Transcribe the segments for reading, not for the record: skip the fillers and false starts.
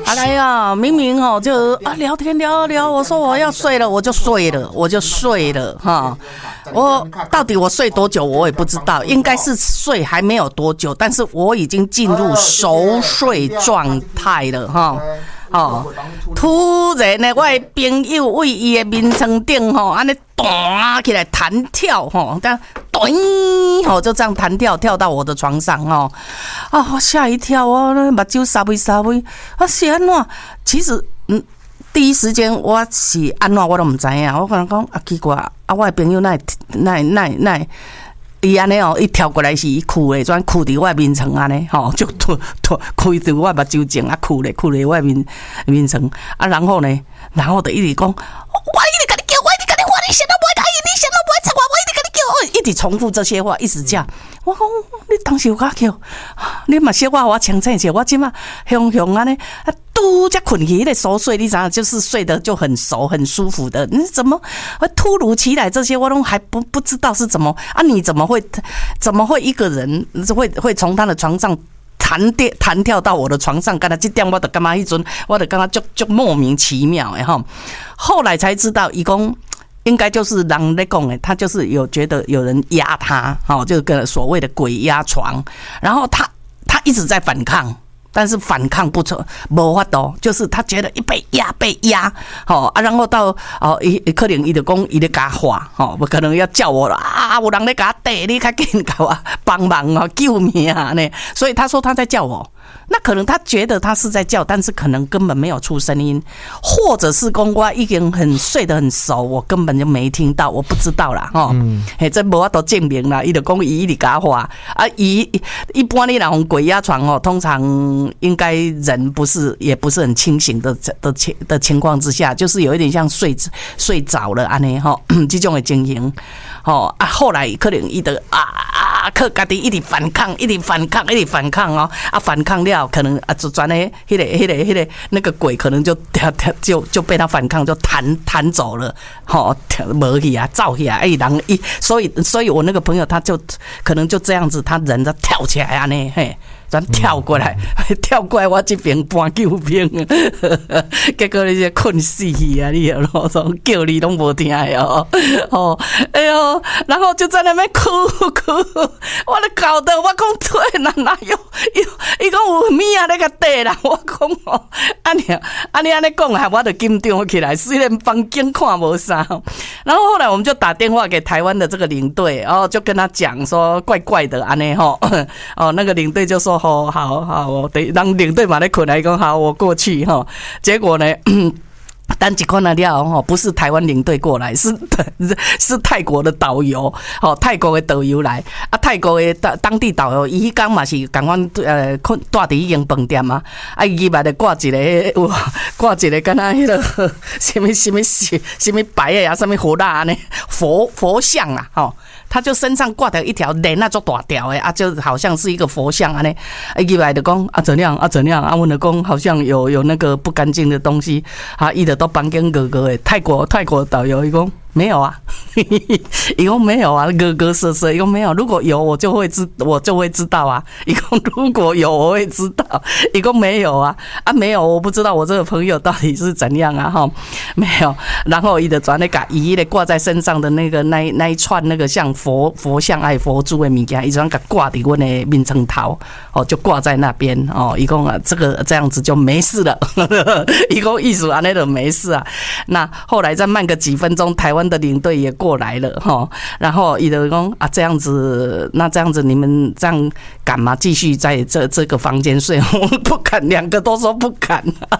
来呀，明明就聊天聊聊，我说我要睡了，我就睡了哈。我到底我睡多久我也不知道，应该是睡还没有多久，但是我已经进入熟睡状态了哈。突然呢，我的朋友为伊的眠床顶安尼弹起来弹跳但就这样弹跳跳到我的床上我吓一跳目睭沙微是安怎？其实第一时间我是安怎我都不知道，我可能讲奇怪我的朋友那伊安尼伊跳过来是伊哭的，转哭伫我面床安尼就开伫我目睭前哭咧我面床然后就一直讲，我一直跟你叫，我一直跟你话，你想都不会答应，你想都不会插话，我一直跟你叫，一直重复这些话，一直叫。我讲你当时有甲叫，你嘛小我清醒些，我即马雄安尼拄才困去，那个熟睡，你知道，就是睡得就很熟、很舒服的。你怎么会突如其来？这些我都还不知道是怎么啊？你怎么会一个人会从他的床上弹跳到我的床上？刚才这点我就感觉迄阵，我就感觉就莫名其妙的哈。后来才知道，伊讲应该就是人在讲的，他就是有觉得有人压他，就个所谓的鬼压床，然后他一直在反抗。但是反抗不成，没法度，就是他觉得被压，然后到可能伊就讲伊咧甲话，可能要叫我啦有人咧甲打，你赶紧给我帮忙救命呢，所以他说他在叫我。那可能他觉得他是在叫，但是可能根本没有出声音，或者是讲我已经睡得很熟，我根本就没听到，我不知道啦这没法度证明啦。伊就讲伊一直讲话一般你若用鬼压床通常应该人也不是很清醒的情况之下，就是有一点像睡着了安尼这种的情形后来可能伊的靠家己一直反抗反抗了，可能就转的迄个那个鬼可能就被他反抗就弹走了没去走去人所以我那个朋友他就可能就这样子，他人就跳起来嘿。咱跳过来，我这边搬救兵，结果你就困死去啊！你咯，叫你都无听哎呦，然后就在那边哭，我都搞得我讲对哪有，伊讲有物啊那个地啦，我讲安尼讲啊，我就紧张起来，虽然房间看无啥，然后后来我们就打电话给台湾的这个领队，就跟他讲说怪怪的安尼那个领队就说。好，我等让领队把那困来讲好，我过去结果呢，单一看了不是台湾领队过来，是泰国的导游泰国的导游来泰国的当地导游，伊迄天嘛是共阮住伫迄间饭店伊嘛就挂一个敢若迄个什么白的什么火蜡呢佛像啦他就身上挂条一条链做大条的就好像是一个佛像呢伊来就讲怎样阮就讲好像有那个不干净的东西伊就都房间哥的泰国导游伊讲没有啊，伊讲没有啊，咯瑟，伊讲没有，如果有我就会知道啊，伊讲如果有我会知道，伊讲没有啊，没有，我不知道我这个朋友到底是怎样啊没有，然后伊就转来甲伊咧挂在身上的那个那一串那个像佛像佛珠的物件，伊转甲挂伫阮的面床头就挂在那边伊讲这个这样子就没事了，伊讲意思安尼就没事啊。那后来再慢个几分钟，台湾的领队也过来了然后伊就讲这样子，那这样子你们这样敢吗？继续在这个房间睡？我们不敢，两个都说不敢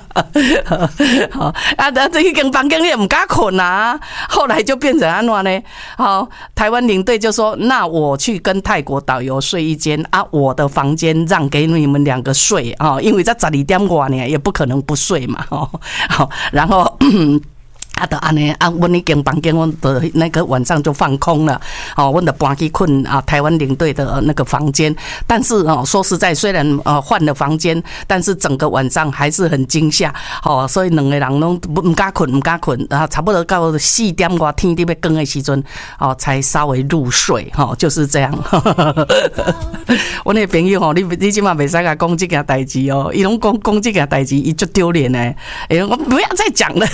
这一间房间也不敢困啊。后来就变成安怎呢？台湾领队就说，那我去跟泰国导游睡一间我的房间让给你们两个睡因为在12点外呢，也不可能不睡嘛然后就安尼啊，阮已经房间，阮的那个晚上就放空了，阮就搬去困台湾领队的那个房间。但是说实在，虽然换了房间，但是整个晚上还是很惊吓，所以两个人拢唔敢困，差不多到4点外天伫要光的时阵，才稍微入睡，就是这样。我那个朋友你今晚袂使甲讲这件代志哦，伊拢讲这件代志，伊就丢脸嘞，我不要再讲了。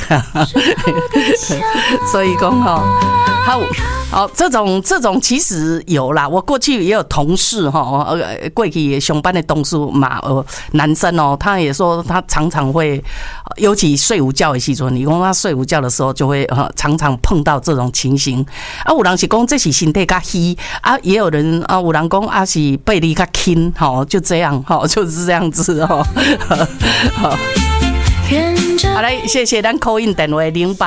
所以讲好，这种其实有啦。我过去也有同事过去上班的同事嘛，男生他也说他常常会，尤其睡午觉的时阵，你讲他睡午觉的时候就会常常碰到这种情形。有人是讲这是身体较虚也有人有人讲是背力较轻，就这样就是这样子好。好嘞，谢谢咱 call in 电话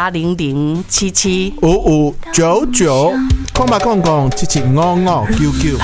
0800775599， 空吧空空775599。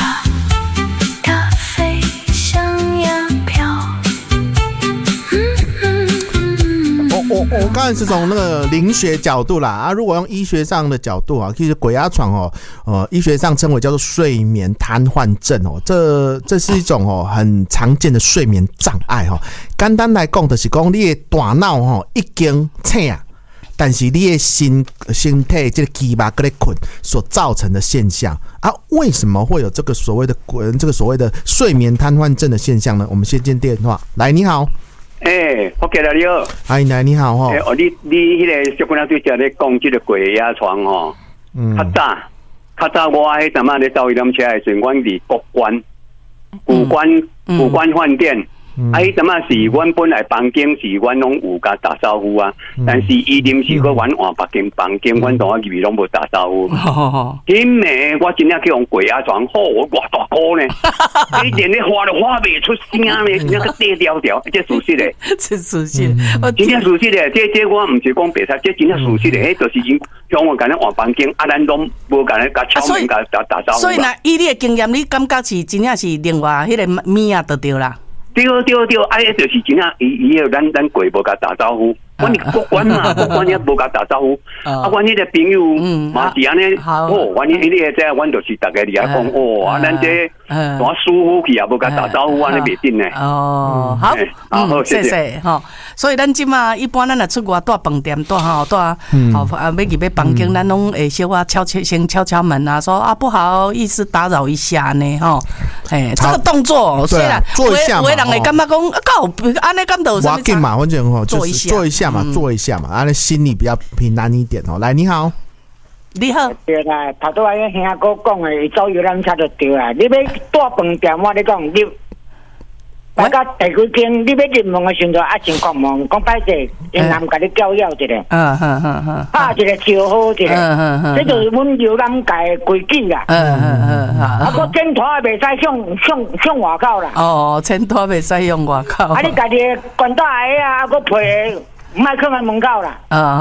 我刚才是从那个灵学角度啦如果用医学上的角度其实鬼压床医学上称为叫做睡眠瘫痪症这是一种很常见的睡眠障碍简单来讲就是讲你的大脑已经醒但是你的身体这个肌肉在困所造成的现象为什么会有这个所谓的睡眠瘫痪症的现象呢？我们先接电话，来，你好。 我给了你好。 哎，来你好你迄个小姑娘对家咧讲这个鬼压床较早我迄阵仔咧走一辆车的时候，阮伫古关饭店。迄阵仔是阮本来房间是阮拢有甲打招呼但是伊临时搁阮换别间房间，阮同我入去拢无打招呼。我真正去用鬼压床，我偌大颗呢，一点咧花都花袂出声呢，真正个低调调，这属实的， 这属实的， 真正属实的，这我唔是讲白菜，这真正属实的，就是像我甲咱换房间，咱拢无甲咱敲门甲打招呼。 所以呢，以你的经验，你感觉是真正是另外迄个面就对啦。 对，就是真正伊咱过无甲打招呼，阮国关嘛，国关也无甲打招呼。阮迄个朋友嘛是安尼，阮迄个这，阮就是大家伫遐讲，咱这大舒服去也无甲打招呼，安尼袂紧呢。 好，谢谢所以咱即马一般咱若出外住饭店住要入要房间，咱拢会小先敲门说不好意思打扰一下呢这个动作虽然做一下嘛， 人会感觉讲安尼感到有什么差？反正就是做一下嘛，安尼心里比较平安一点来，你好。 你好， 对啦，头拄仔迄兄哥讲的，伊走游览车就对啦。你要住饭店，我你讲你，大家第几天你要入门的时阵，先关门，讲歹势，因人甲你教育一下，拍一个招呼一下，这就是阮游览界的规矩啦。我枕头也袂使向外口啦。 枕头袂使用外口。 你家己关大个我配。唔爱放在门口啦。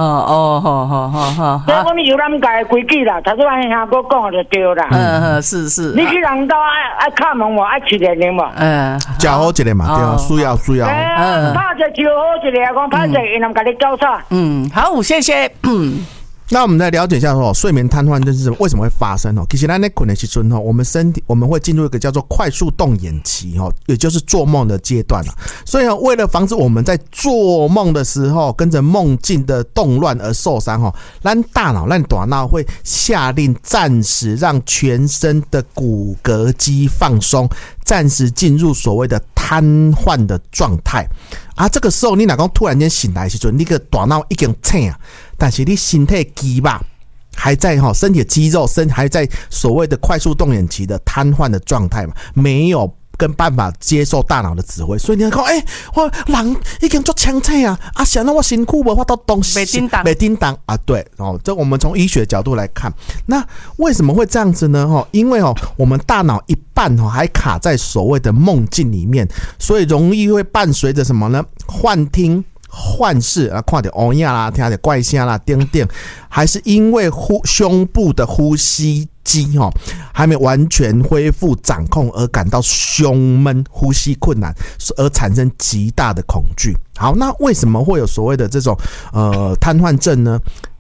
所以我们游览界的规矩啦，头拄仔兄哥讲就对啦。是。你去人家爱敲门无，爱吃人的无。 叫好一个嘛，对，需要。 拍一招好一个，讲拍一个，因人甲你交叉。 好，谢谢。 那我们来了解一下睡眠瘫痪症是为什么会发生其实咱在困的时阵我们会进入一个叫做快速动眼期也就是做梦的阶段所以为了防止我们在做梦的时候跟着梦境的动乱而受伤咱大脑会下令暂时让全身的骨骼肌放松，暂时进入所谓的瘫痪的状态这个时候你若讲突然间醒来的时候，你个大脑已经醒但是你身体肌肉还在身体的肌肉还在所谓的快速动眼期的瘫痪的状态嘛，没有跟办法接受大脑的指挥，所以你讲我人已经做清醒想到我身躯无法度动没叮当对这我们从医学角度来看，那为什么会这样子呢因为我们大脑一半还卡在所谓的梦境里面，所以容易会伴随着什么呢？幻听幻视看到乌影啦，听到怪声啦等等，还是因为胸部的呼吸肌还没完全恢复掌控而感到胸闷、呼吸困难，而产生极大的恐惧。好，那为什么会有所谓的这种瘫痪症呢？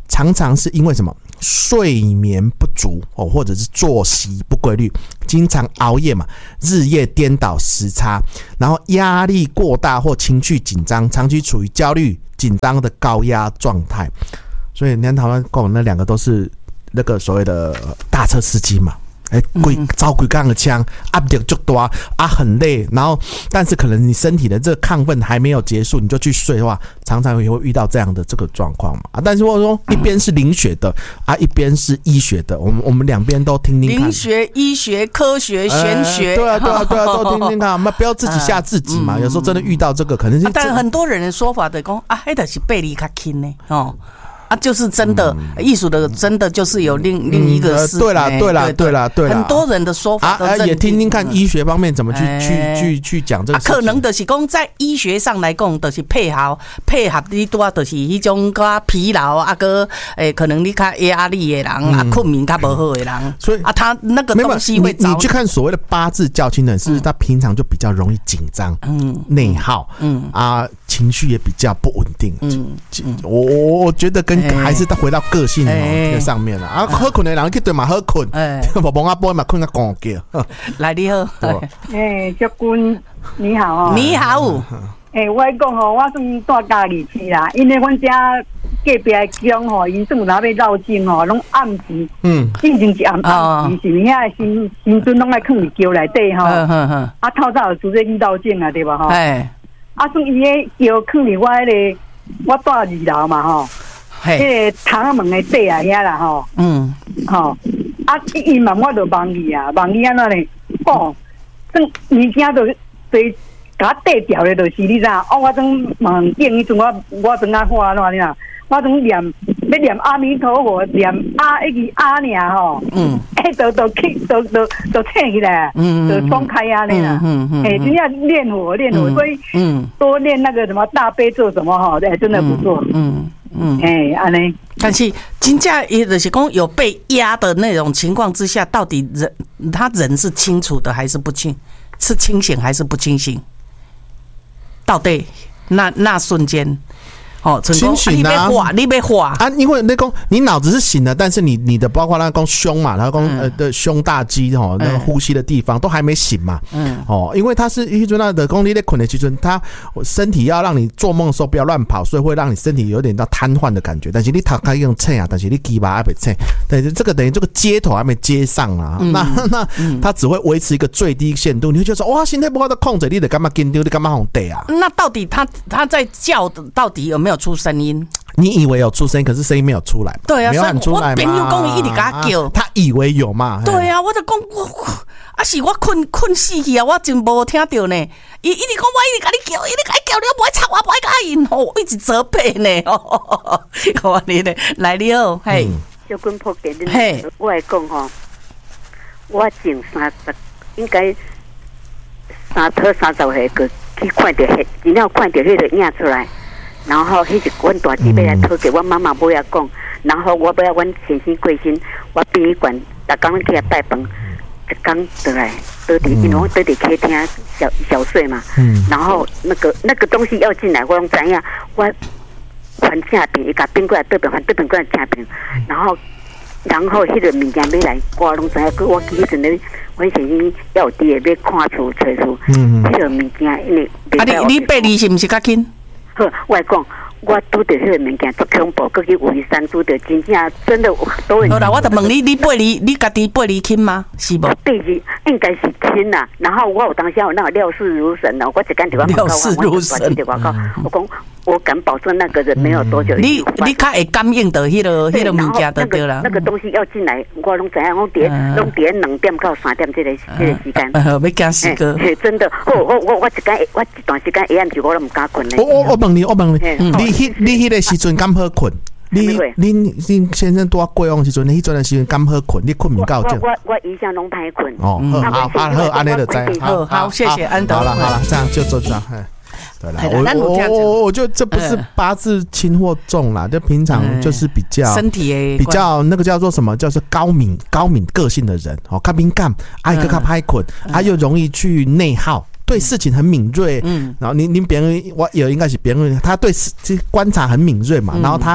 常常是因为什么？睡眠不足哦，或者是作息不规律，经常熬夜嘛，日夜颠倒时差，然后压力过大或情绪紧张，长期处于焦虑、紧张的高压状态。所以你看台湾讲那两个都是那个所谓的大车司机嘛。招鬼杠的枪，压力就大啊，很累。然后，但是可能你身体的这个亢奋还没有结束，你就去睡的话，常常也会遇到这样的这个状况嘛。但是我说，一边是灵学的啊，一边是医学的，我们两边都听听看。 灵学、医学、科学、玄学， 对啊，都听听看，不要自己吓自己嘛。有时候真的遇到这个，可能是。 但很多人的说法的讲啊，那就是背离较轻呢，哦。啊，就是真的艺术的，真的就是有另一个事。对啦， 很多人的说法都也听听看医学方面怎么去讲这个事情。 可能就是讲在医学上来讲，就是配合你多，就是迄种较疲劳啊，个可能你较压力的人啊，困眠较不好的人， 所以他那个东西会你去看所谓的八字较轻的人，是不是他平常就比较容易紧张、内耗，情绪也比较不稳定。我觉得跟还是回到个性这个上面了啊。好困的人去对嘛好困，无忙啊波嘛困个光叫。 来你好， 小君你好哦。 你好。 我讲吼，我算住家里市啦，因为阮家隔壁的乡吼，因算有哪要绕境吼，拢暗时，进前一暗时是遐新村拢爱囥伫桥内底吼，啊透早就做这绕境啊，对吧吼？啊，算伊个桥囥伫我迄个，我住二楼嘛吼。迄个窗仔门的底啊，遐啦吼，啊，伊问我就问伊啊，问伊安怎呢？算物件就甲我缀调的，就是你知影？我装问顶迄阵，我装啊看安怎呢？我装要念阿弥陀佛，念迄个阿尔吼，都醒起来，就松开啊那啦，真正练火，所以多练那个什么大悲咒什么哈，真的不错，安尼。 但是真正也就是讲有被压的那种情况之下，到底他人是清楚的还是不清？是清醒还是不清醒？到底那瞬间。 清醒啊！ 你被画啊！因为那讲你脑子是醒的，但是你的包括那讲胸嘛，然后讲的胸大肌那个呼吸的地方都还没醒嘛。因为它是一阵那的讲你在困的时阵，它身体要让你做梦的时候不要乱跑，所以会让你身体有点到瘫痪的感觉。但是你头开用称啊，但是你鸡巴还没称，等于这个接头还没接上啊。那它只会维持一个最低限度，你会觉得说哇，身体不好的控制，你得干嘛紧张，你干嘛红得啊？ 那到底他在叫的，到底有没有出声音？ 你以为有出声音，可是声音没有出来嘛？ 对啊， 没有喊出来嘛。 我朋友讲伊一直甲我叫， 他以为有嘛？ 对啊，我就讲是我困死去啊，我真无听到呢。伊一直讲我一直甲你叫，你不爱吵我，不爱甲因吼，一直责备呢。我你呢？来你好，嘿， 小君破给你，我来讲吼，我前30应该30岁个去看到迄，然后看到迄个影出来。然后迄是阮大姊妹来讨给阮妈妈母要讲，然后我要阮先生过身，我殡仪馆逐工去来拜饭，一工倒来倒伫，因为我倒伫客厅小睡嘛，然后那个东西要进来，我拢知影，我还正平，伊甲变过来倒平，还倒平过来正平，然后迄个物件要来，我拢知影，我记迄阵咧，阮先生要伫诶要看厝找厝，迄个物件因为你爬离是毋是较紧？ 好，我来讲，我拄着迄个物件足恐怖，佮去围山拄着，真正真的都。 好啦，我就问你爬离，你家己爬离轻吗？是无？ 对，应该是轻啦。然后我有当时有那料事如神哦，我一干电话料事如神， 我讲我敢保证那个人没有多久。 你较会感应到迄个物件就对了。 那个东西要进来，我拢知影，我拢伫2点到3点这个时间。 要惊死个。 真的，我一段时间下暗时我都唔敢困咧。 我问你，你迄个时阵敢好困？你先生多过往时阵，你迄阵的时阵敢好困？你困唔够我一向拢歹困。 好，安尼就知。 好，谢谢安德。 好了，这样就这样。对啦，我觉得这不是八字轻或重啦，就平常就是比较身体比较那个叫做什么，叫做高敏个性的人，较敏感，一个较歹困，又容易去内耗。对事情很敏锐，然后您别人我有应该是别人，他对观察很敏锐嘛，然后他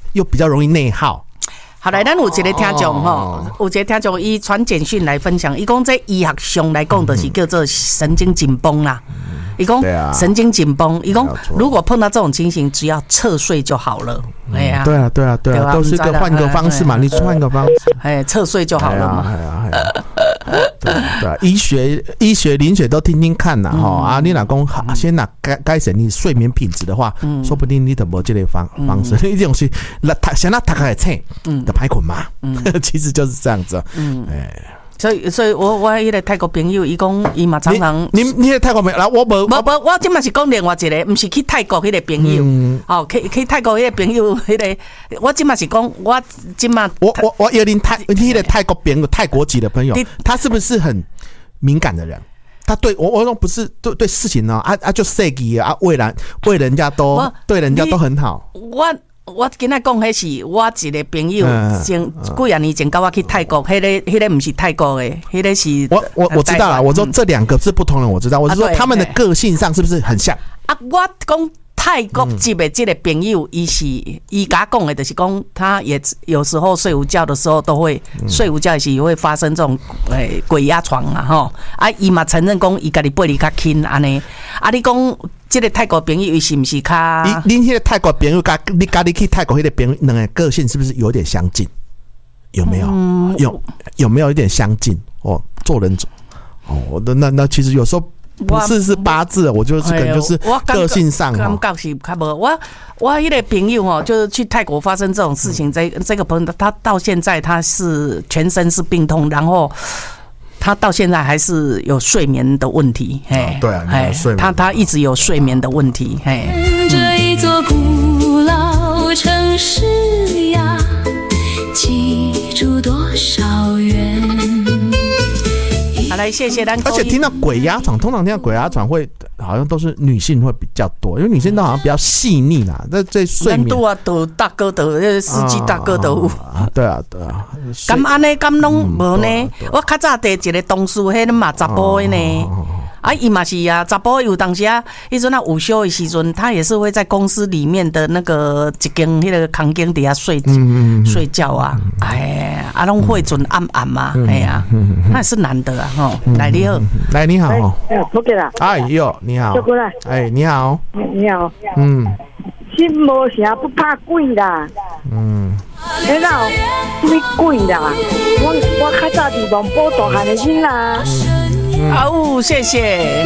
又比较容易内耗。 好来，咱有一个听众吼，有一个听众伊传简讯来分享，伊讲这医学上来讲，就是叫做神经紧绷啦。伊讲神经紧绷，伊讲如果碰到这种情形，只要侧睡就好了。哎呀， 对啊，都是个换个方式嘛，你换个方式， 侧睡就好了嘛。 对，医学、灵学都听听看呐，哈你老公先改善你睡眠品质的话，说不定你都无这个方式，一种是先读开醒，就歹困嘛，其实就是这样子， 所以我迄个泰国朋友，伊讲伊嘛常常， 你迄个泰国朋友，来我无， 我即嘛是讲另外一个，毋是去泰国迄个朋友，去泰国迄个朋友，迄个我即嘛是讲，我即嘛我有点迄个泰国朋友，泰国籍的朋友，他是不是很敏感的人？他对我说不是对事情呢就设计为人家都对人家都很好。 我今仔讲迄是我一个朋友，前几啊年前跟我去泰国，迄个不是泰国的，迄个是我知道了。我说这两个是不同人，我知道。我是说他们的个性上是不是很像？ 我讲泰国籍的这个朋友，伊甲讲的，就是讲他也有时候睡午觉的时候都会睡午觉时也会发生这种鬼压床啊吼伊嘛承认讲伊家己背离较轻安尼你讲。这个泰国朋友是不是较？ 恁迄个泰国朋友你去泰国迄个朋友，两个个性是不是有点相近？有没有？有没有一点相近？做人那其实有时候不是八字，我就是可能就是个性上。 感觉是较无我迄个朋友就是去泰国发生这种事情，这个朋友他到现在他是全身是病痛，然后。他到现在还是有睡眠的问题， 对啊， 他一直有睡眠的问题， 这一座古老城市呀，记住多少人。 好来，谢谢咱。 而且听到鬼压床，通常听到鬼压床会好像都是女性会比较多，因为女性都好像比较细腻啦。在睡眠都大哥的司机大哥都有。 对啊。 咁安尼咁拢无呢？我较早第一个同事，迄嘛查甫的呢。伊嘛是啊，查甫有当时啊，迄阵午休的时阵，他也是会在公司里面的那个一间迄个空间底下睡觉啊。拢会准暗嘛，那也是难得啊吼。来你好， 来你好， 不给啦。 你好， 就过来。 你好， 你好，心无啥不怕鬼啦。你老什鬼啦？我较早伫农保大汉的囡啦。 谢谢。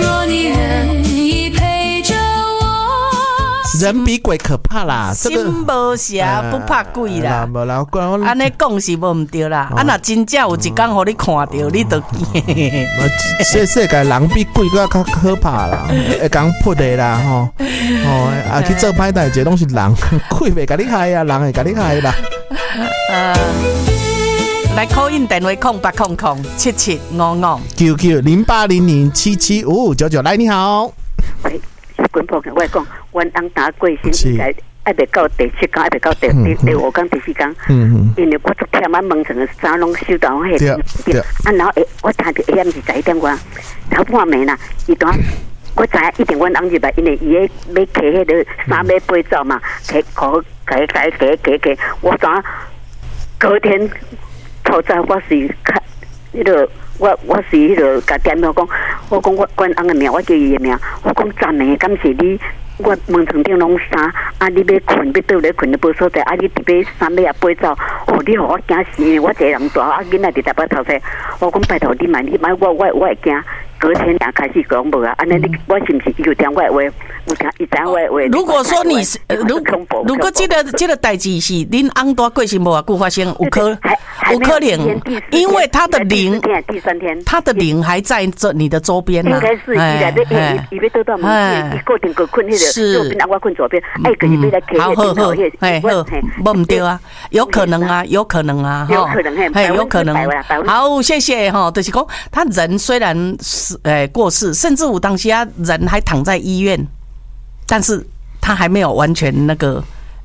人比鬼可怕啦， 心无邪不怕鬼啦。安尼讲是无唔对啦。若真正有一天互你看到，你就惊。 世界人比鬼更较可怕啦，会讲扑的啦吼。去做歹代志拢是人，鬼袂甲你害啊，人会甲你害啦。 来 call in 电话08007755 QQ0800775599，来你好。 喂，滚破我讲，阮翁打过身，爱袂到第7天，爱袂到第5天、第4天。因为我昨天晚蒙晨的早拢收到迄个，然后我听着AM是11点外，头半暝啦，伊当。我知影一定阮翁入来，因为伊要摕迄个3尾8走嘛，摕摕，我知隔天透早我是看迄个，我是迄个甲电话讲，我讲我阮翁的名，我叫伊的名，我讲赞的，敢是你？我门床顶拢衫，你要困，要倒咧困都无所在，你特别3尾8走，你互我惊死，我一个人大，囡仔伫台北头前，我讲拜托你买，我会惊。隔天也开始讲无啊，安尼你我是不是有听我的话？有听伊知我的话？ 如果说你是如果这个代志是恁翁大过身无偌久发生，有可能，因为他的灵第3天， 他的灵还在你的周边应该是伊要倒到门边，伊固定个困迄个右边，我困左边，可是要来开迄个头无唔对啊，有可能啊，有可能，有可能。好，谢谢哈，就是讲他人虽然是过世，甚至有当时人还躺在医院，但是他还没有完全那个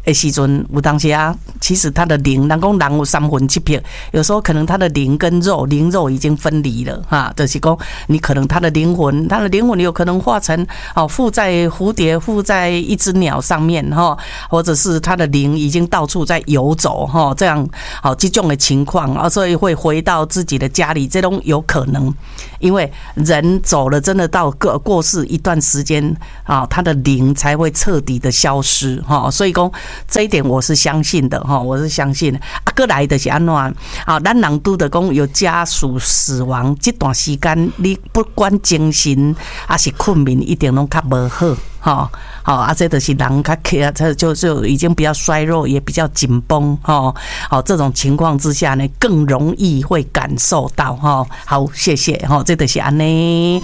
的时阵，有当时啊，其实他的灵，人讲人有3魂7魄，有时候可能他的灵跟灵肉已经分离了哈，就是讲你可能他的灵魂有可能化成附在蝴蝶，附在一只鸟上面哈，或者是他的灵已经到处在游走哈，这样这种的情况啊，所以会回到自己的家里，这种有可能，因为人走了，真的到过世一段时间啊，他的灵才会彻底的消失哈，所以讲这一点我是相信的哈，我是相信的。过来的是安怎啊？咱人拄着讲有家属死亡这段时间，你不管精神还是困眠，一定拢较无好。这就是人较就已经比较衰弱，也比较紧绷这种情况之下呢，更容易会感受到好，谢谢这就是安尼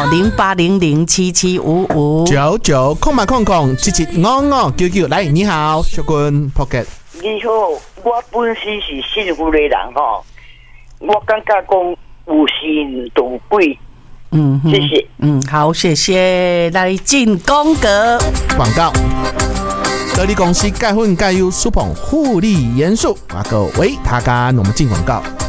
0800775599 来，你好，小君 Pocket。 你好，我本身是信佛的人我感觉讲有神同鬼。谢谢。 好，谢谢。来进广告。得力公司钙混钙优 Super 护理元素，各位他干，我们进广告。